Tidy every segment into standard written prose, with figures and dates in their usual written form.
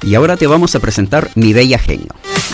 Y ahora te vamos a presentar Mi Bella Genio.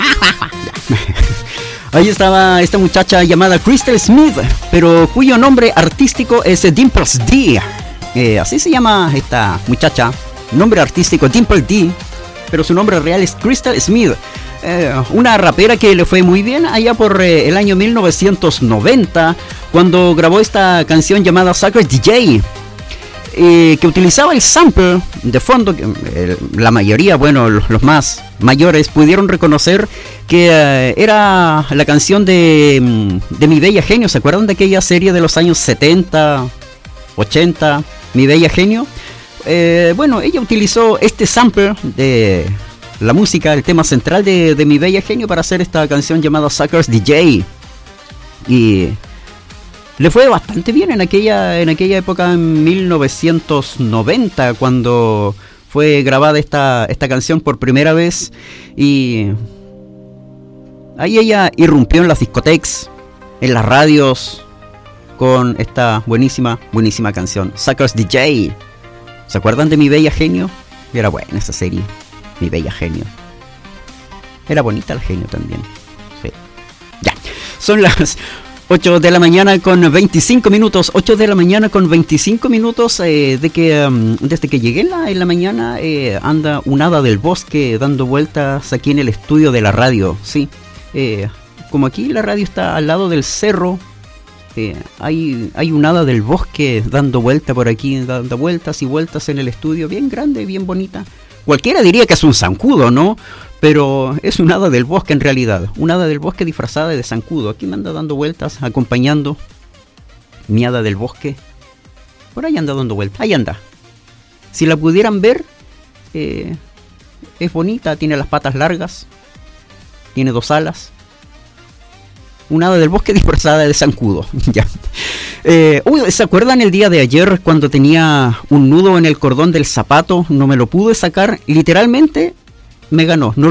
Ahí estaba esta muchacha llamada Crystal Smith, pero cuyo nombre artístico es Dimples D. Así se llama esta muchacha. Nombre artístico Dimple D, pero su nombre real es Crystal Smith. Una rapera que le fue muy bien allá por el año 1990, cuando grabó esta canción llamada Sucker DJ, que utilizaba el sample de fondo. La mayoría, bueno, los más mayores pudieron reconocer que era la canción de Mi Bella Genio. ¿Se acuerdan de aquella serie de los años 70, 80, Mi Bella Genio? Bueno, ella utilizó este sample de la música, el tema central de Mi Bella Genio, para hacer esta canción llamada Suckers DJ. Y le fue bastante bien en aquella época, en 1990, cuando fue grabada esta canción por primera vez. Y ahí ella irrumpió en las discotecas, en las radios, con esta buenísima canción, Suckers DJ. ¿Se acuerdan de Mi Bella Genio? Era buena esa serie, Mi Bella Genio. Era bonita el genio también. Sí. Ya, son las 8 de la mañana con 25 minutos. 8 de la mañana con 25 minutos. Desde que llegué en la mañana anda un hada del bosque dando vueltas aquí en el estudio de la radio. Sí. Como aquí la radio está al lado del cerro, hay un hada del bosque dando vuelta por aquí, dando vueltas y vueltas en el estudio, bien grande, bien bonita. Cualquiera diría que es un zancudo, ¿no? Pero es un hada del bosque en realidad, un hada del bosque disfrazada de zancudo. Aquí me anda dando vueltas, acompañando mi hada del bosque. Por ahí anda dando vueltas, ahí anda. Si la pudieran ver, es bonita, tiene las patas largas, tiene 2 alas. Un hada del bosque disfrazada de zancudo. Ya. ¿Se acuerdan el día de ayer cuando tenía un nudo en el cordón del zapato? No me lo pude sacar. Literalmente me ganó. No